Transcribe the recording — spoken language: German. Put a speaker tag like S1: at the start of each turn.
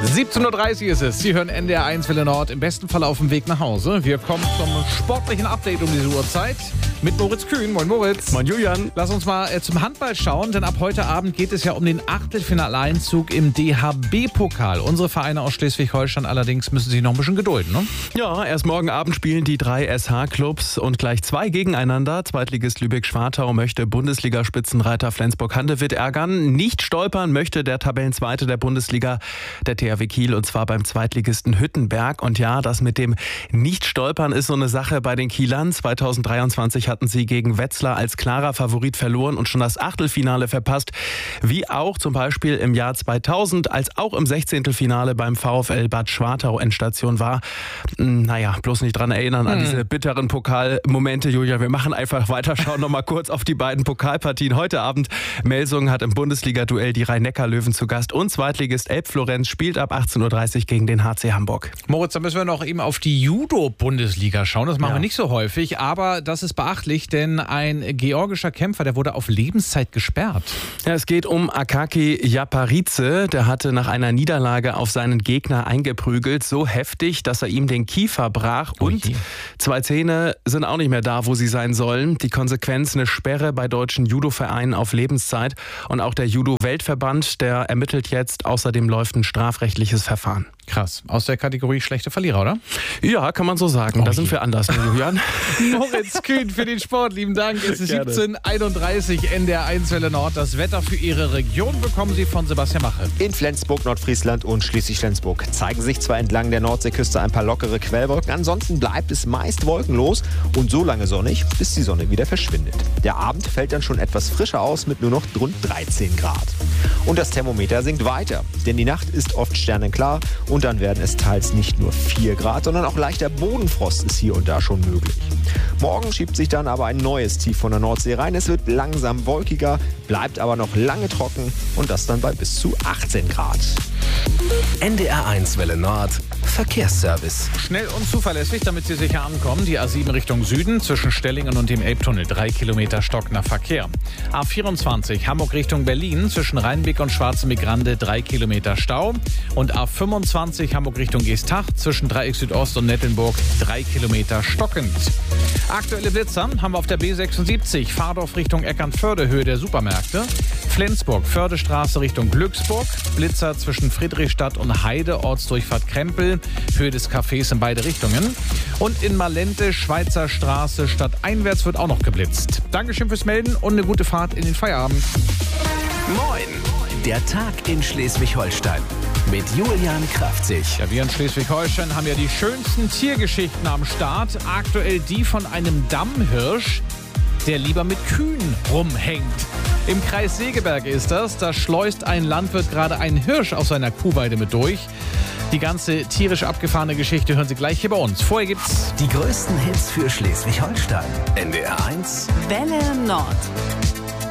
S1: 17:30 Uhr ist es. Sie hören NDR 1 Welle Nord, im besten Fall auf dem Weg nach Hause. Wir kommen zum sportlichen Update um diese Uhrzeit mit Moritz Kühn. Moin Moritz.
S2: Moin Julian.
S1: Lass uns mal zum Handball schauen, denn ab heute Abend geht es ja um den Achtelfinaleinzug im DHB-Pokal. Unsere Vereine aus Schleswig-Holstein allerdings müssen sich noch ein bisschen gedulden, ne?
S2: Ja, erst morgen Abend spielen die 3 SH-Clubs und gleich 2 gegeneinander. Zweitligist Lübeck-Schwartau möchte Bundesliga-Spitzenreiter Flensburg-Handewitt ärgern. Nicht stolpern möchte der Tabellenzweite der Bundesliga, der THW Kiel, und zwar beim Zweitligisten Hüttenberg. Und ja, das mit dem Nicht-Stolpern ist so eine Sache bei den Kielern. 2023 hatten sie gegen Wetzlar als klarer Favorit verloren und schon das Achtelfinale verpasst. Wie auch zum Beispiel im Jahr 2000, als auch im 16. Finale beim VfL Bad Schwartau Endstation war. Naja, bloß nicht dran erinnern an diese bitteren Pokalmomente, Julia. Wir machen einfach weiter, schauen noch mal kurz auf die beiden Pokalpartien. Heute Abend Melsungen hat im Bundesliga-Duell die Rhein-Neckar-Löwen zu Gast und Zweitligist Elbflorenz spielt ab 18:30 Uhr gegen den HC Hamburg.
S1: Moritz, da müssen wir noch eben auf die Judo-Bundesliga schauen. Das machen wir nicht so häufig, aber das ist beachtlich, denn ein georgischer Kämpfer, der wurde auf Lebenszeit gesperrt.
S2: Ja, es geht um Akaki Japaridze. Der hatte nach einer Niederlage auf seinen Gegner eingeprügelt, so heftig, dass er ihm den Kiefer brach und 2 Zähne sind auch nicht mehr da, wo sie sein sollen. Die Konsequenz: eine Sperre bei deutschen Judo-Vereinen auf Lebenszeit. Und auch der Judo-Weltverband, der ermittelt jetzt. Außerdem läuft ein strafrechtliches Verfahren.
S1: Krass. Aus der Kategorie schlechte Verlierer, oder?
S2: Ja, kann man so sagen. Da sind wir anders, ne, Julian?
S1: Moritz Kühn für den Sport. Lieben Dank. Es ist 17:31 Uhr, NDR 1 Welle Nord. Das Wetter für Ihre Region bekommen Sie von Sebastian Mache.
S3: In Flensburg, Nordfriesland und Schleswig-Flensburg zeigen sich zwar entlang der Nordseeküste ein paar lockere Quellwolken, ansonsten bleibt es meist wolkenlos und so lange sonnig, bis die Sonne wieder verschwindet. Der Abend fällt dann schon etwas frischer aus mit nur noch rund 13 Grad. Und das Thermometer sinkt weiter, denn die Nacht ist oft sternenklar und dann werden es teils nicht nur 4 Grad, sondern auch leichter Bodenfrost ist hier und da schon möglich. Morgen schiebt sich dann aber ein neues Tief von der Nordsee rein. Es wird langsam wolkiger, bleibt aber noch lange trocken und das dann bei bis zu 18 Grad.
S4: NDR 1 Welle Nord Verkehrsservice.
S1: Schnell und zuverlässig, damit Sie sicher ankommen. Die A7 Richtung Süden zwischen Stellingen und dem Elbtunnel. 3 Kilometer stockender Verkehr. A24 Hamburg Richtung Berlin zwischen Rheinbeck und Schwarzenbeck-Grande 3 Kilometer Stau. Und A25 Hamburg Richtung Geesthacht zwischen Dreieck Südost und Nettelnburg 3 Kilometer stockend. Aktuelle Blitzer haben wir auf der B76 Fahrdorf Richtung Eckernförde, Höhe der Supermärkte. Flensburg Fördestraße Richtung Glücksburg. Blitzer zwischen Friedrichstadt und Heide, Ortsdurchfahrt Krempel, Höhe des Cafés in beide Richtungen. Und in Malente Schweizer Straße stadteinwärts wird auch noch geblitzt. Dankeschön fürs Melden und eine gute Fahrt in den Feierabend.
S4: Moin, der Tag in Schleswig-Holstein mit Julian Kraftzig.
S1: Ja, wir in Schleswig-Holstein haben ja die schönsten Tiergeschichten am Start. Aktuell die von einem Dammhirsch, der lieber mit Kühen rumhängt. Im Kreis Segeberg ist das. Da schleust ein Landwirt gerade einen Hirsch auf seiner Kuhweide mit durch. Die ganze tierisch abgefahrene Geschichte hören Sie gleich hier bei uns. Vorher gibt's
S4: die größten Hits für Schleswig-Holstein. NDR 1
S5: Welle Nord.